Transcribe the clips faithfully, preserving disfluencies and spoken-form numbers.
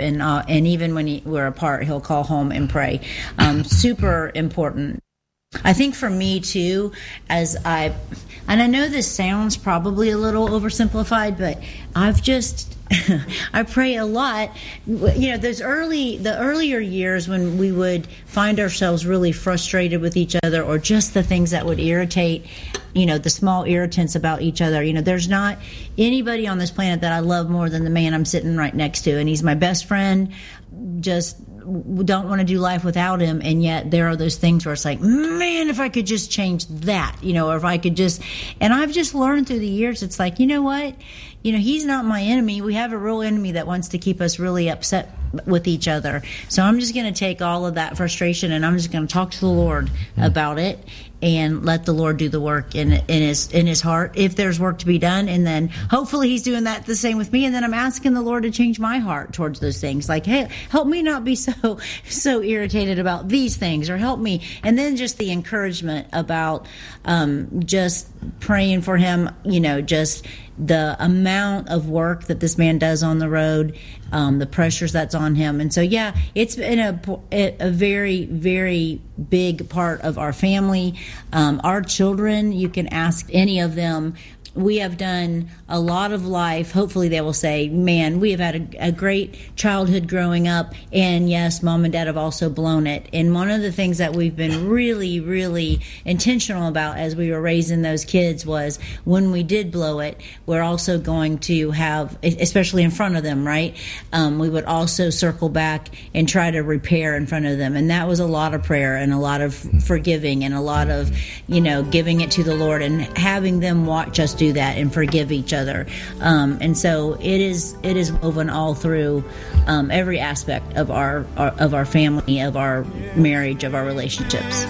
and uh, and even when he, we're apart, he'll call home and pray. Um, super important. I think for me too, as I, and I know this sounds probably a little oversimplified, but I've just, I pray a lot. You know, those early, the earlier years when we would find ourselves really frustrated with each other, or just the things that would irritate, you know, the small irritants about each other. You know, there's not anybody on this planet that I love more than the man I'm sitting right next to, and he's my best friend. Just don't want to do life without him, and yet there are those things where it's like, man, if I could just change that, you know, or if I could just, and I've just learned through the years, it's like, you know what, you know, he's not my enemy. We have a real enemy that wants to keep us really upset with each other. So I'm just going to take all of that frustration and I'm just going to talk to the Lord mm. about it, and let the Lord do the work in in his in his heart if there's work to be done. And then hopefully he's doing that the same with me. And then I'm asking the Lord to change my heart towards those things. Like, hey, help me not be so so irritated about these things, or help me. And then just the encouragement about um, just praying for him, you know, just the amount of work that this man does on the road, um, the pressures that's on him. And so, yeah, it's been a, a very, very big part of our family. Um, our children, you can ask any of them. We have done a lot of life. Hopefully they will say, man, we have had a, a great childhood growing up. And yes, mom and dad have also blown it. And one of the things that we've been really, really intentional about as we were raising those kids was when we did blow it, we're also going to have, especially in front of them, right? Um, we would also circle back and try to repair in front of them. And that was a lot of prayer and a lot of forgiving and a lot of, you know, giving it to the Lord and having them watch us do that and forgive each other. Um, and so it is it is woven all through um, every aspect of our, our of our family, of our marriage, of our relationships.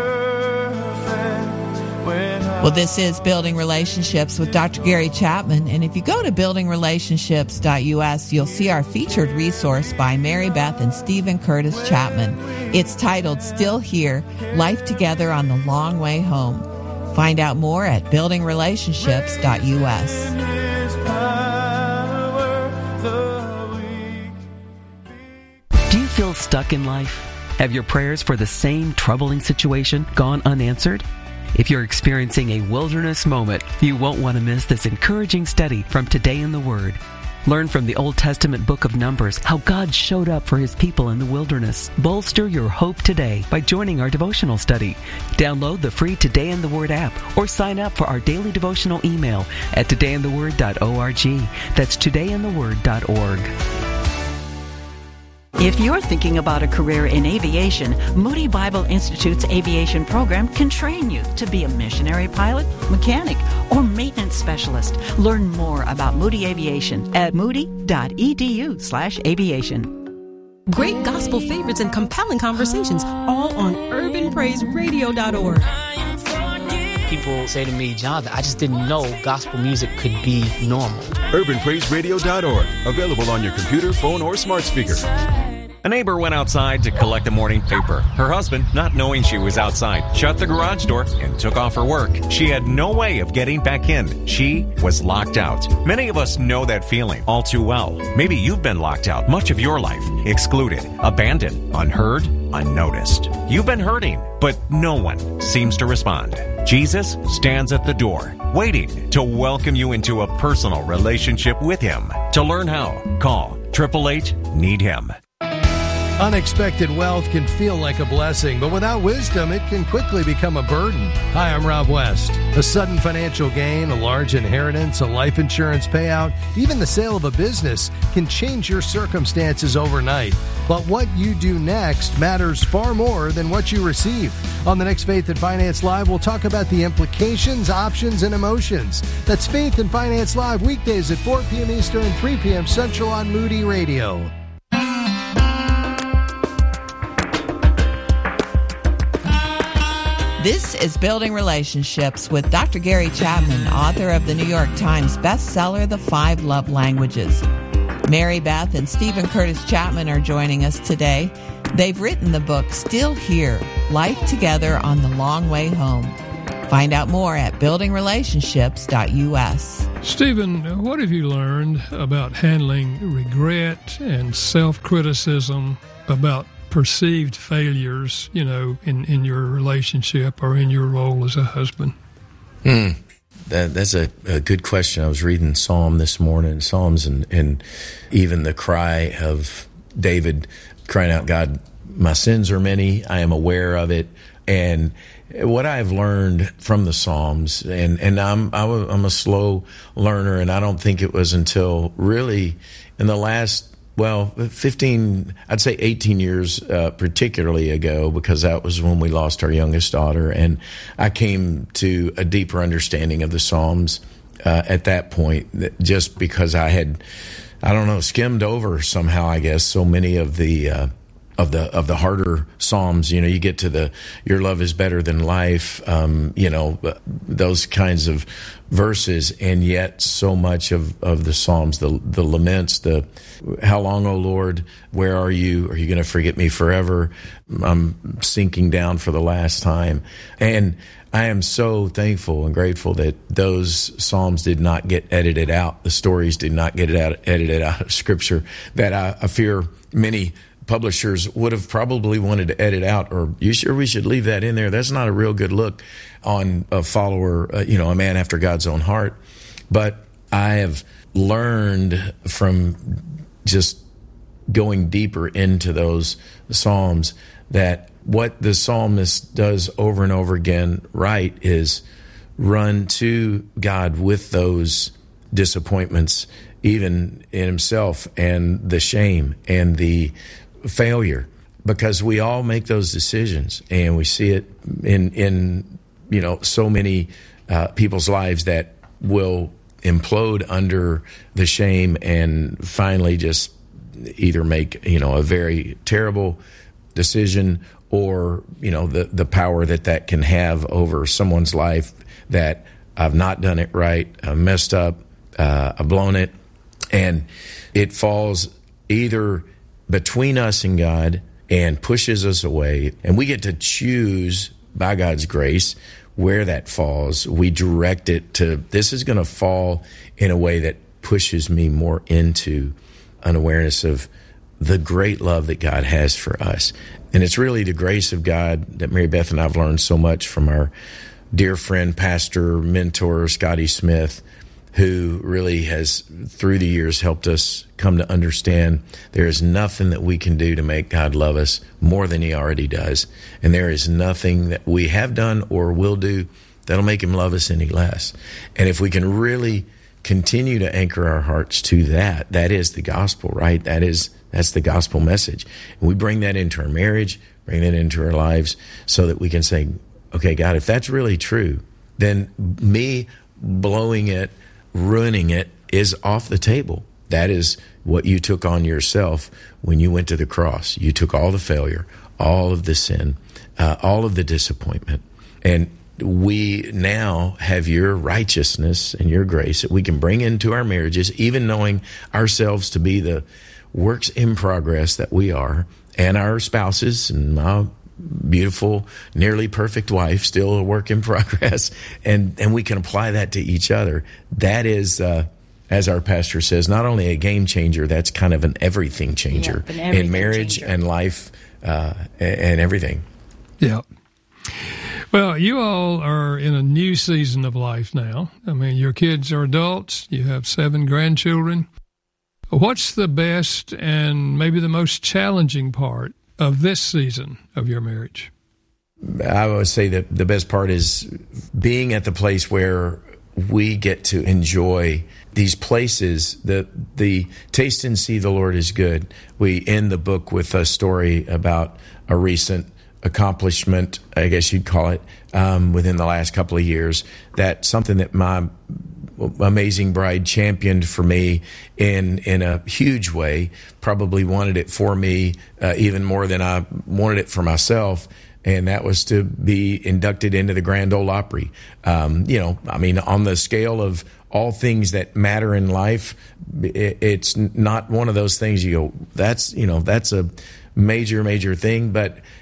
Well, this is Building Relationships with Doctor Gary Chapman. And if you go to building relationships dot U S, you'll see our featured resource by Mary Beth and Stephen Curtis Chapman. It's titled Still Here, Life Together on the Long Way Home. Find out more at building relationships dot U S. Do you feel stuck in life? Have your prayers for the same troubling situation gone unanswered? If you're experiencing a wilderness moment, you won't want to miss this encouraging study from Today in the Word. Learn from the Old Testament book of Numbers how God showed up for his people in the wilderness. Bolster your hope today by joining our devotional study. Download the free Today in the Word app or sign up for our daily devotional email at today in the word dot org. That's today in the word dot org. If you're thinking about a career in aviation, Moody Bible Institute's aviation program can train you to be a missionary pilot, mechanic, or maintenance specialist. Learn more about Moody Aviation at moody dot e d u slash aviation. Great gospel favorites and compelling conversations, all on urban praise radio dot org. People say to me, Jonathan, I just didn't know gospel music could be normal. urban praise radio dot org. Available on your computer, phone, or smart speaker. A neighbor went outside to collect the morning paper. Her husband, not knowing she was outside, shut the garage door and took off her work. She had no way of getting back in. She was locked out. Many of us know that feeling all too well. Maybe you've been locked out much of your life, excluded, abandoned, unheard, unnoticed. You've been hurting, but no one seems to respond. Jesus stands at the door, waiting to welcome you into a personal relationship with him. To learn how, call eight eight eight, need him. Unexpected wealth can feel like a blessing, but without wisdom, it can quickly become a burden. Hi, I'm Rob West. A sudden financial gain, a large inheritance, a life insurance payout, even the sale of a business can change your circumstances overnight. But what you do next matters far more than what you receive. On the next Faith and Finance Live, we'll talk about the implications, options, and emotions. That's Faith and Finance Live, weekdays at four p.m. Eastern, three p.m. Central on Moody Radio. This is Building Relationships with Doctor Gary Chapman, author of the New York Times bestseller, The Five Love Languages. Mary Beth and Stephen Curtis Chapman are joining us today. They've written the book, Still Here, Life Together on the Long Way Home. Find out more at building relationships dot U S. Stephen, what have you learned about handling regret and self-criticism about perceived failures, you know, in, in your relationship or in your role as a husband? Hmm. That, that's a, a good question. I was reading Psalm this morning, Psalms, and, and even the cry of David crying out, God, my sins are many. I am aware of it. And what I've learned from the Psalms, and, and I'm, I'm a slow learner, and I don't think it was until really in the last, well, fifteen, I'd say eighteen years uh, particularly ago, because that was when we lost our youngest daughter, and I came to a deeper understanding of the Psalms uh, at that point, just because I had, I don't know, skimmed over somehow, I guess, so many of the uh, of the of the harder Psalms. You know, you get to the your love is better than life, um, you know, those kinds of verses, and yet so much of, of the Psalms, the the laments, the how long, O Lord, where are you? Are you going to forget me forever? I'm sinking down for the last time. And I am so thankful and grateful that those Psalms did not get edited out. The stories did not get it out, edited out of Scripture, that I, I fear many publishers would have probably wanted to edit out. Or, you sure we should leave that in there? That's not a real good look on a follower, uh, you know, a man after God's own heart. But I have learned from just going deeper into those Psalms that what the psalmist does over and over again right is run to God with those disappointments, even in himself, and the shame and the failure, because we all make those decisions, and we see it in in you know so many uh, people's lives that will implode under the shame and finally just either make you know a very terrible decision, or you know the the power that that can have over someone's life, that I've not done it right, I've messed up, uh, I've blown it, and it falls either between us and God and pushes us away, and we get to choose by God's grace where that falls. We direct it to, this is going to fall in a way that pushes me more into an awareness of the great love that God has for us. And it's really the grace of God that Mary Beth and I have learned so much from our dear friend, pastor, mentor, Scotty Smith, who really has, through the years, helped us come to understand there is nothing that we can do to make God love us more than he already does. And there is nothing that we have done or will do that'll make him love us any less. And if we can really continue to anchor our hearts to that, that is the gospel, right? That is, that's the gospel message. And we bring that into our marriage, bring that into our lives, so that we can say, okay, God, if that's really true, then me blowing it, ruining it, is off the table. That is what you took on yourself when you went to the cross. You took all the failure, all of the sin, uh, all of the disappointment. And we now have your righteousness and your grace that we can bring into our marriages, even knowing ourselves to be the works in progress that we are, and our spouses, and my beautiful, nearly perfect wife, still a work in progress, and and we can apply that to each other. That is, uh, as our pastor says, not only a game changer, that's kind of an everything changer yeah, an everything in marriage changer. and life uh, and, and everything. Yeah. Well, you all are in a new season of life now. I mean, your kids are adults. You have seven grandchildren. What's the best and maybe the most challenging part of this season of your marriage? I would say that the best part is being at the place where we get to enjoy these places. The the taste and see the Lord is good. We end the book with a story about a recent accomplishment, I guess you'd call it, um, within the last couple of years. That something that my amazing bride championed for me in in a huge way, probably wanted it for me uh, even more than I wanted it for myself. And that was to be inducted into the Grand Ole Opry. Um, you know, I mean, on the scale of all things that matter in life, it, it's not one of those things you go, that's, you know, that's a major, major thing. But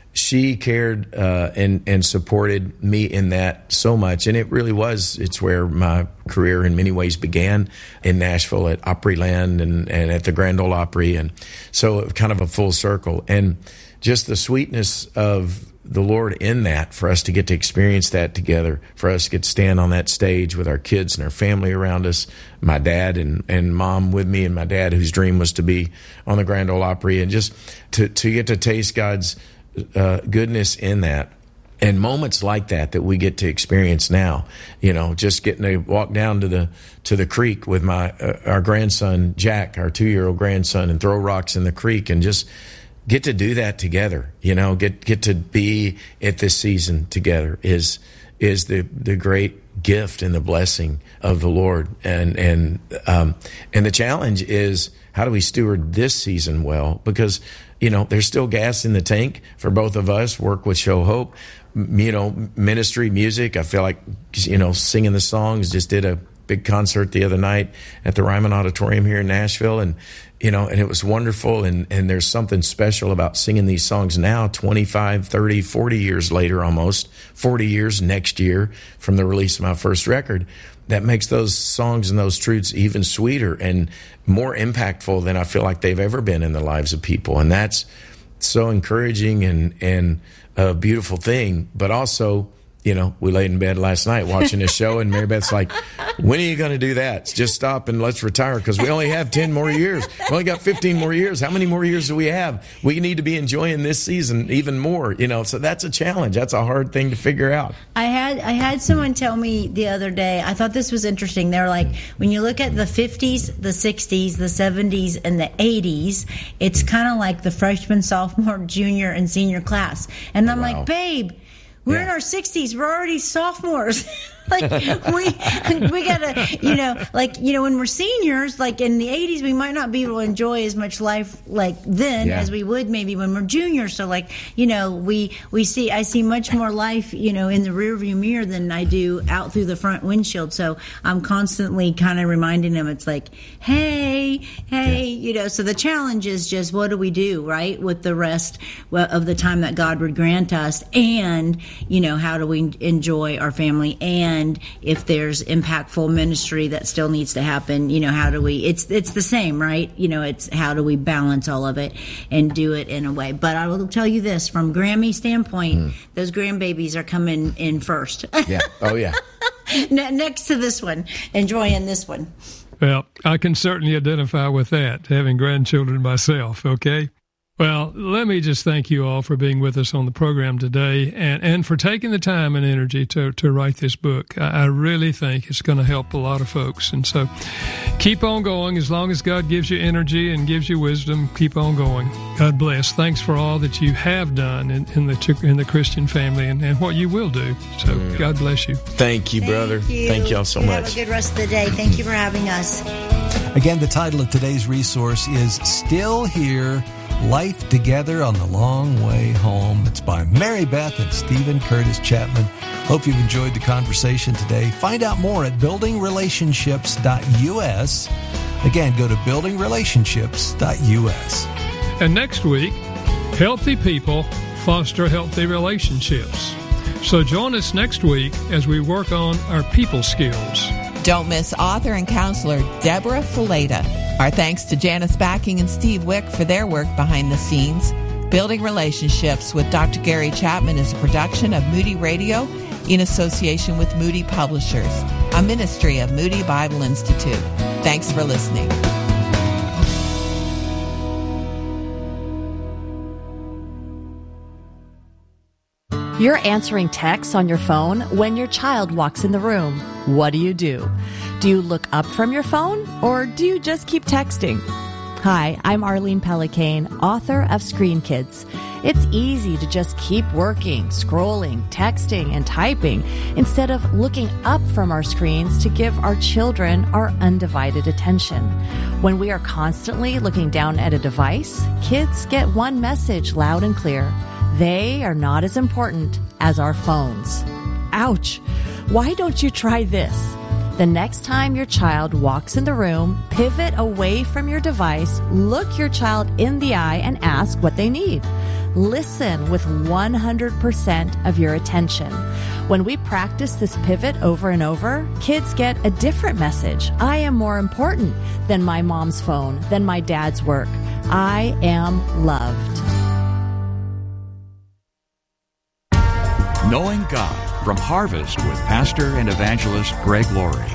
she cared uh, and and supported me in that so much, and it really was. It's where my career in many ways began, in Nashville at Opryland and and at the Grand Ole Opry, and so kind of a full circle, and just the sweetness of the Lord in that, for us to get to experience that together, for us to get to stand on that stage with our kids and our family around us, my dad and, and mom with me, and my dad whose dream was to be on the Grand Ole Opry, and just to, to get to taste God's uh, goodness in that. And moments like that that we get to experience now, you know, just getting to walk down to the to the creek with my uh, our grandson Jack, our two-year-old grandson, and throw rocks in the creek, and just get to do that together, you know, get get to be at this season together is is the the great gift and the blessing of the Lord. And and um, and the challenge is, how do we steward this season well? Because, you know, there's still gas in the tank for both of us. Work with Show Hope, you know, ministry, music. I feel like, you know, singing the songs. Just did a big concert the other night at the Ryman Auditorium here in Nashville, and you know, and it was wonderful. And, and there's something special about singing these songs now, twenty-five, thirty, forty years later, almost forty years next year from the release of my first record, that makes those songs and those truths even sweeter and more impactful than I feel like they've ever been in the lives of people. And that's so encouraging and, and a beautiful thing. But also, you know, we laid in bed last night watching this show, and Mary Beth's like, when are you going to do that? Just stop and let's retire, because we only have ten more years. We only got fifteen more years. How many more years do we have? We need to be enjoying this season even more, you know. So that's a challenge. That's a hard thing to figure out. I had I had someone tell me the other day, I thought this was interesting. They're like, when you look at the fifties, the sixties, the seventies, and the eighties, it's kind of like the freshman, sophomore, junior, and senior class. And I'm wow. like, babe, we're yeah. in our sixties. We're already sophomores. Like, we we gotta, you know, like, you know, when we're seniors, like in the eighties, we might not be able to enjoy as much life like then yeah. as we would maybe when we're juniors. So, like, you know, we we see, I see much more life, you know, in the rearview mirror than I do out through the front windshield. So I'm constantly kind of reminding them, it's like, hey, hey, yeah. you know. So the challenge is just, what do we do, right, with the rest of the time that God would grant us, and, you know, how do we enjoy our family, and And if there's impactful ministry that still needs to happen, you know, how do we, it's it's the same, right? You know, it's how do we balance all of it and do it in a way. But I will tell you this, from Grammy standpoint, mm. those grandbabies are coming in first. Yeah. Oh, yeah. Next to this one, enjoying this one. Well, I can certainly identify with that, having grandchildren myself, okay? Well, let me just thank you all for being with us on the program today, and, and for taking the time and energy to, to write this book. I, I really think it's going to help a lot of folks. And so keep on going. As long as God gives you energy and gives you wisdom, keep on going. God bless. Thanks for all that you have done in, in the in the Christian family, and, and what you will do. So mm. God bless you. Thank you, brother. Thank you. Thank y'all so you much. Have a good rest of the day. Thank you for having us. Again, the title of today's resource is Still Here, Life Together on the Long Way Home. It's by Mary Beth and Stephen Curtis Chapman. Hope you've enjoyed the conversation today. Find out more at building relationships dot U S. Again, go to building relationships dot U S. And next week, healthy people foster healthy relationships. So join us next week as we work on our people skills. Don't miss author and counselor Deborah Fileta. Our thanks to Janice Backing and Steve Wick for their work behind the scenes. Building Relationships with Doctor Gary Chapman is a production of Moody Radio in association with Moody Publishers, a ministry of Moody Bible Institute. Thanks for listening. You're answering texts on your phone when your child walks in the room. What do you do? Do you look up from your phone, or do you just keep texting? Hi, I'm Arlene Pellicane, author of Screen Kids. It's easy to just keep working, scrolling, texting, and typing instead of looking up from our screens to give our children our undivided attention. When we are constantly looking down at a device, kids get one message loud and clear. They are not as important as our phones. Ouch! Why don't you try this? The next time your child walks in the room, pivot away from your device, look your child in the eye, and ask what they need. Listen with one hundred percent of your attention. When we practice this pivot over and over, kids get a different message. I am more important than my mom's phone, than my dad's work. I am loved. Knowing God from Harvest with Pastor and Evangelist Greg Laurie.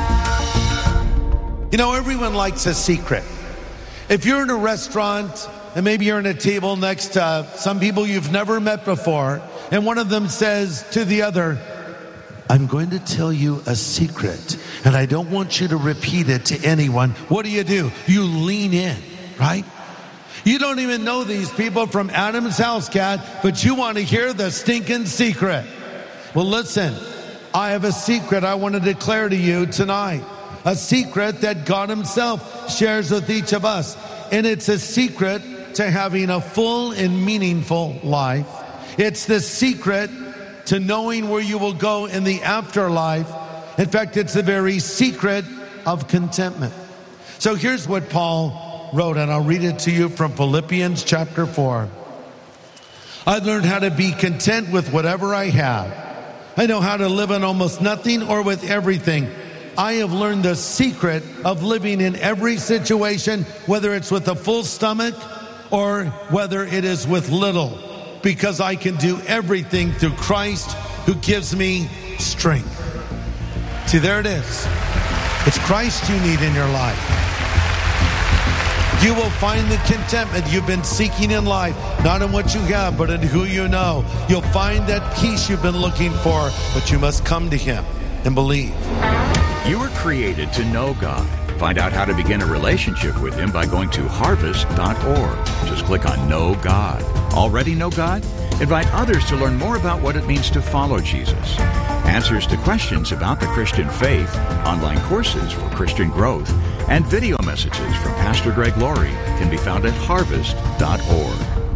You know, everyone likes a secret. If you're in a restaurant and maybe you're in a table next to some people you've never met before, and one of them says to the other, I'm going to tell you a secret, and I don't want you to repeat it to anyone. What do you do? You lean in, right? You don't even know these people from Adam's house, cat, but you want to hear the stinking secret. Well, listen, I have a secret I want to declare to you tonight. A secret that God himself shares with each of us. And it's a secret to having a full and meaningful life. It's the secret to knowing where you will go in the afterlife. In fact, it's the very secret of contentment. So here's what Paul wrote, and I'll read it to you from Philippians chapter four. I've learned how to be content with whatever I have. I know how to live on almost nothing or with everything. I have learned the secret of living in every situation, whether it's with a full stomach or whether it is with little, because I can do everything through Christ who gives me strength. See, there it is. It's Christ you need in your life. You will find the contentment you've been seeking in life, not in what you have, but in who you know. You'll find that peace you've been looking for, but you must come to him and believe. You were created to know God. Find out how to begin a relationship with him by going to harvest dot org. Just click on Know God. Already know God? Invite others to learn more about what it means to follow Jesus. Answers to questions about the Christian faith, online courses for Christian growth, and video messages from Pastor Greg Laurie can be found at harvest dot org.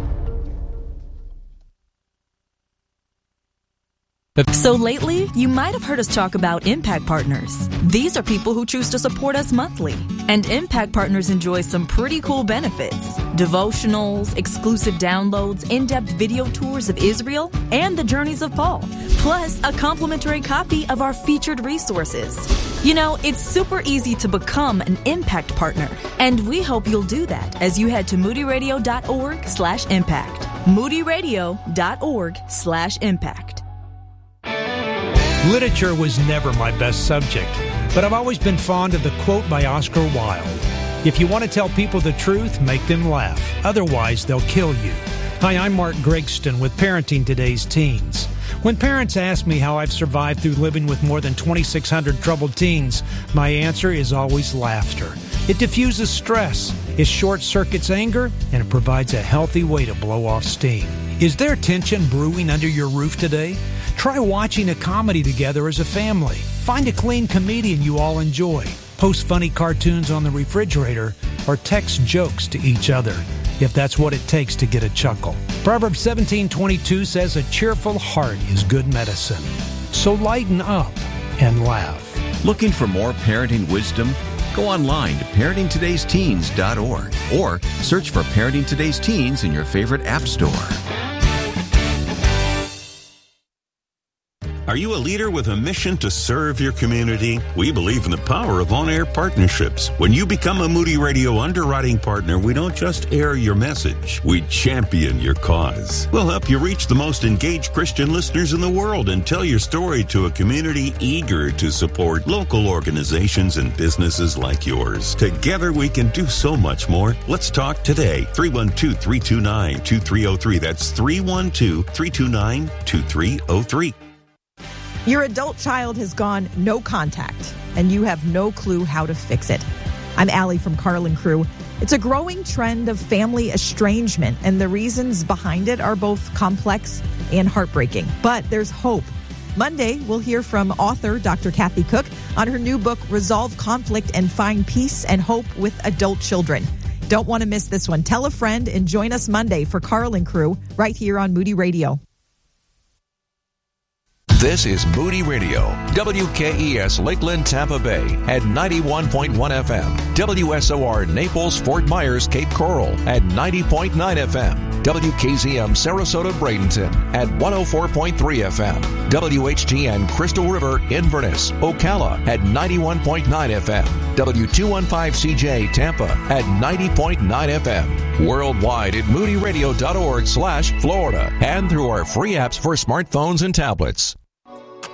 So lately, you might have heard us talk about Impact Partners. These are people who choose to support us monthly. And Impact Partners enjoy some pretty cool benefits. Devotionals, exclusive downloads, in-depth video tours of Israel, and the journeys of Paul. Plus, a complimentary copy of our featured resources. You know, it's super easy to become an Impact Partner. And we hope you'll do that as you head to moody radio dot org slash impact. moody radio dot org slash impact. Literature was never my best subject, but I've always been fond of the quote by Oscar Wilde. If you want to tell people the truth, make them laugh. Otherwise, they'll kill you. Hi, I'm Mark Gregston with Parenting Today's Teens. When parents ask me how I've survived through living with more than twenty-six hundred troubled teens, my answer is always laughter. It diffuses stress, it short-circuits anger, and it provides a healthy way to blow off steam. Is there tension brewing under your roof today? Try watching a comedy together as a family. Find a clean comedian you all enjoy. Post funny cartoons on the refrigerator or text jokes to each other, if that's what it takes to get a chuckle. Proverbs seventeen twenty-two says a cheerful heart is good medicine. So lighten up and laugh. Looking for more parenting wisdom? Go online to parenting todays teens dot org or search for Parenting Today's Teens in your favorite app store. Are you a leader with a mission to serve your community? We believe in the power of on-air partnerships. When you become a Moody Radio underwriting partner, we don't just air your message. We champion your cause. We'll help you reach the most engaged Christian listeners in the world and tell your story to a community eager to support local organizations and businesses like yours. Together we can do so much more. Let's talk today. three one two, three two nine, two three zero three. That's three one two, three two nine, two three zero three. Your adult child has gone no contact, and you have no clue how to fix it. I'm Allie from Carl and Crew. It's a growing trend of family estrangement, and the reasons behind it are both complex and heartbreaking. But there's hope. Monday, we'll hear from author Doctor Kathy Cook on her new book, Resolve Conflict and Find Peace and Hope with Adult Children. Don't want to miss this one. Tell a friend and join us Monday for Carl and Crew right here on Moody Radio. This is Moody Radio, W K E S Lakeland, Tampa Bay at ninety-one point one F M, W S O R Naples, Fort Myers, Cape Coral at ninety point nine F M, W K Z M Sarasota Bradenton at one oh four point three F M. W H G N Crystal River Inverness, Ocala at ninety-one point nine F M. W two fifteen C J Tampa at ninety point nine F M. Worldwide at moody radio dot org slash Florida and through our free apps for smartphones and tablets.